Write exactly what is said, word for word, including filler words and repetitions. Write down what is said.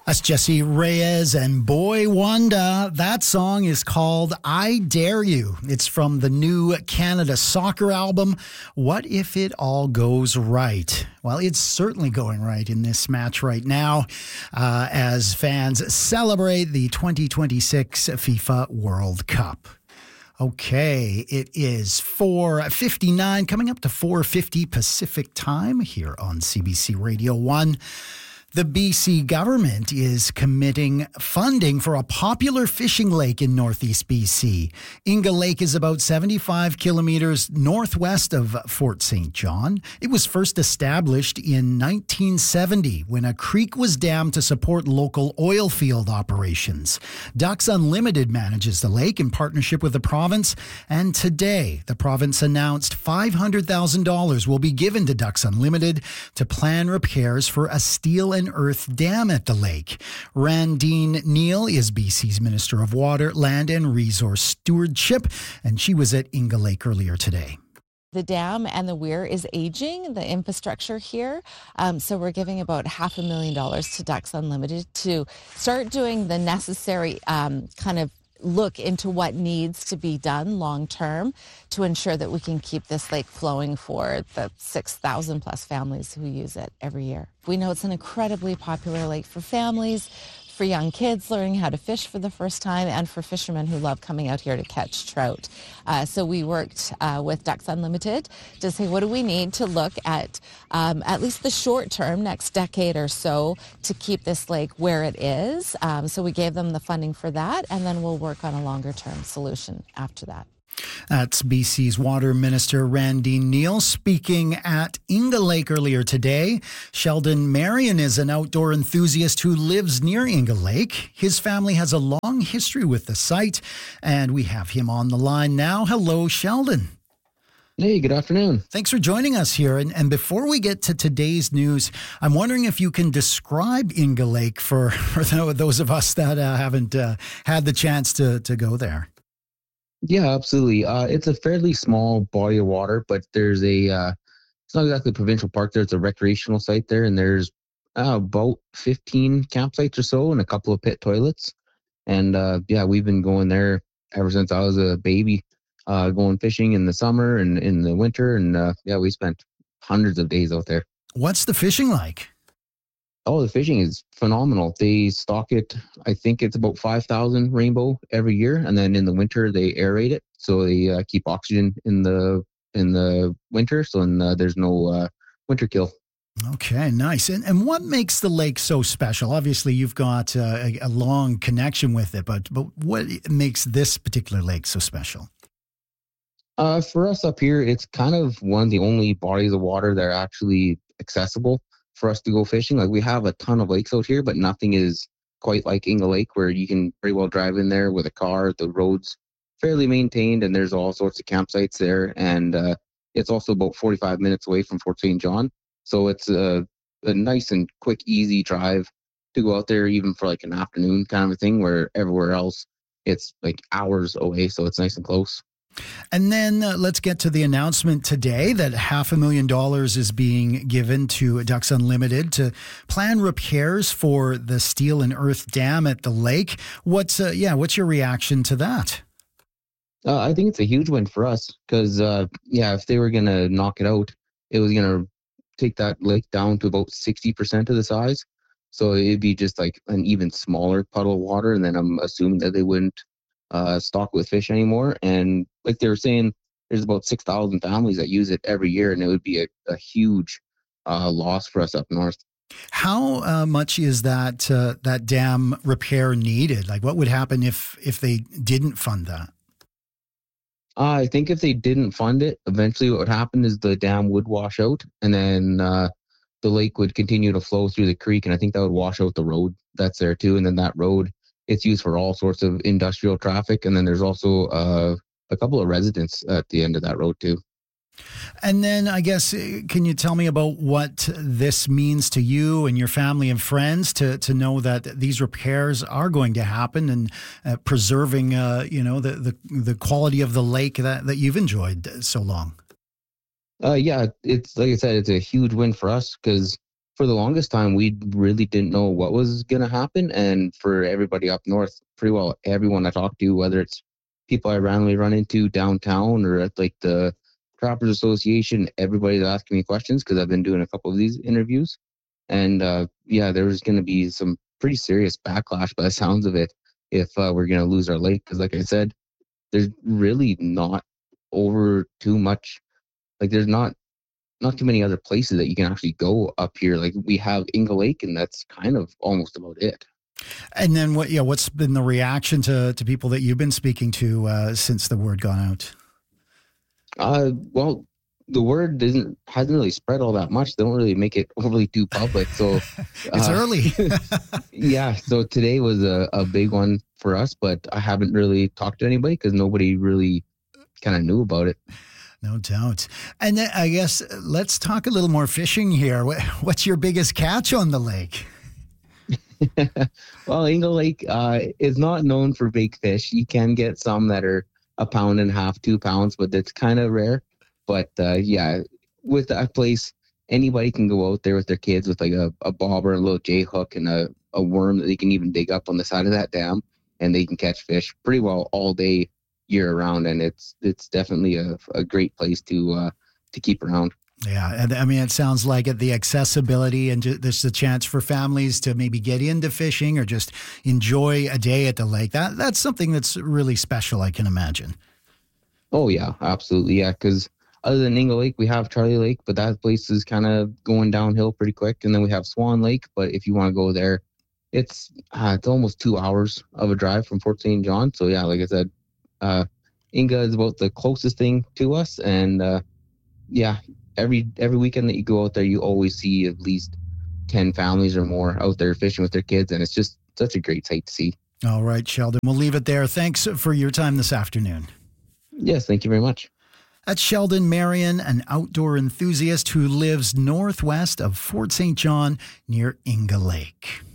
That's Jesse Reyes and Boy Wonder. That song is called I Dare You. It's from the new Canada Soccer album, What If It All Goes Right? Well, it's certainly going right in this match right now uh, as fans celebrate the twenty twenty-six FIFA World Cup. Okay, it is four fifty-nine, coming up to four fifty Pacific time here on C B C Radio one. The B C government is committing funding for a popular fishing lake in northeast B C. Inga Lake is about seventy-five kilometers northwest of Fort Saint John. It was first established in nineteen seventy when a creek was dammed to support local oil field operations. Ducks Unlimited manages the lake in partnership with the province, and today the province announced five hundred thousand dollars will be given to Ducks Unlimited to plan repairs for a steel and earth dam at the lake. Randine Neal is B C's Minister of Water, Land and Resource Stewardship, and she was at Inga Lake earlier today. The dam and the weir is aging, the infrastructure here. Um, so we're giving about half a million dollars to Ducks Unlimited to start doing the necessary um, kind of look into what needs to be done long term to ensure that we can keep this lake flowing for the six thousand plus families who use it every year. We know it's an incredibly popular lake for families, for young kids learning how to fish for the first time, and for fishermen who love coming out here to catch trout. Uh, so we worked uh, with Ducks Unlimited to say, what do we need to look at um, at least the short term, next decade or so, to keep this lake where it is. Um, so we gave them the funding for that, and then we'll work on a longer term solution after that. That's B C's Water Minister Randine Neal speaking at Inga Lake earlier today. Sheldon Marion is an outdoor enthusiast who lives near Inga Lake. His family has a long history with the site, and we have him on the line now. Hello, Sheldon. Hey, good afternoon. Thanks for joining us here. And, and before we get to today's news, I'm wondering if you can describe Inga Lake for, for those of us that uh, haven't uh, had the chance to, to go there. Yeah, absolutely. Uh, it's a fairly small body of water, but there's a, uh, it's not exactly a provincial park there. It's a recreational site there, and there's uh, about fifteen campsites or so and a couple of pit toilets. And uh, yeah, we've been going there ever since I was a baby, uh, going fishing in the summer and in the winter. And uh, yeah, we spent hundreds of days out there. What's the fishing like? Oh, the fishing is phenomenal. They stock it, I think it's about five thousand rainbow every year. And then in the winter, they aerate it. So they uh, keep oxygen in the in the winter. So in, uh, there's no uh, winter kill. Okay, nice. And and what makes the lake so special? Obviously, you've got uh, a, a long connection with it, but, but what makes this particular lake so special? Uh, for us up here, it's kind of one of the only bodies of water that are actually accessible for us to go fishing. Like, we have a ton of lakes out here, but nothing is quite like Inga Lake, where you can very well drive in there with a car. The road's fairly maintained, and there's all sorts of campsites there. And uh, it's also about forty-five minutes away from Fort Saint John. So it's a, a nice and quick, easy drive to go out there, even for like an afternoon kind of a thing, where everywhere else it's like hours away. So it's nice and close. And then uh, let's get to the announcement today that half a million dollars is being given to Ducks Unlimited to plan repairs for the steel and earth dam at the lake. What's uh, yeah? What's your reaction to that? Uh, I think it's a huge win for us because uh, yeah, if they were gonna knock it out, it was gonna take that lake down to about sixty percent of the size. So it'd be just like an even smaller puddle of water, and then I'm assuming that they wouldn't uh, stock with fish anymore. And like they were saying, there's about six thousand families that use it every year, and it would be a, a huge uh, loss for us up north. How uh, much is that uh, that dam repair needed? Like, what would happen if if they didn't fund that? Uh, I think if they didn't fund it, eventually what would happen is the dam would wash out, and then uh, the lake would continue to flow through the creek, and I think that would wash out the road that's there too. And then that road, it's used for all sorts of industrial traffic, and then there's also uh, a couple of residents at the end of that road too. And then I guess, uh, can you tell me about what this means to you and your family and friends to to know that these repairs are going to happen and uh, preserving, uh, you know, the, the the quality of the lake that, that you've enjoyed so long? Uh, yeah, it's like I said, it's a huge win for us because for the longest time, we really didn't know what was going to happen. And for everybody up north, pretty well everyone I talked to, whether it's people I randomly run into downtown or at like the Trappers Association, everybody's asking me questions because I've been doing a couple of these interviews. And uh, yeah, there's going to be some pretty serious backlash by the sounds of it if uh, we're going to lose our lake. Because like I said, there's really not over too much, like there's not not too many other places that you can actually go up here. Like we have Inga Lake, and that's kind of almost about it. And then what? Yeah, what's been the reaction to to people that you've been speaking to uh, since the word gone out? Uh, well, the word isn't hasn't really spread all that much. They don't really make it overly too public. So it's uh, early. Yeah. So today was a, a big one for us, but I haven't really talked to anybody because nobody really kind of knew about it. No doubt. And then I guess let's talk a little more fishing here. What's your biggest catch on the lake? Well, Inga Lake uh, is not known for big fish. You can get some that are a pound and a half, two pounds, but that's kind of rare. But uh, yeah, with that place, anybody can go out there with their kids with like a, a bobber, a little J hook, and a, a worm that they can even dig up on the side of that dam, and they can catch fish pretty well all day, year around. And it's it's definitely a, a great place to uh, to keep around. Yeah, and I mean, it sounds like it, the accessibility and just, there's a chance for families to maybe get into fishing or just enjoy a day at the lake. That that's something that's really special, I can imagine. Oh yeah, absolutely, yeah. Because other than Inga Lake, we have Charlie Lake, but that place is kind of going downhill pretty quick. And then we have Swan Lake, but if you want to go there, it's uh, it's almost two hours of a drive from Fort Saint John. So yeah, like I said, uh, Inga is about the closest thing to us, and uh, yeah. Every every weekend that you go out there, you always see at least ten families or more out there fishing with their kids, and it's just such a great sight to see. All right, Sheldon, we'll leave it there. Thanks for your time this afternoon. Yes, thank you very much. That's Sheldon Marion, an outdoor enthusiast who lives northwest of Fort Saint John near Inga Lake.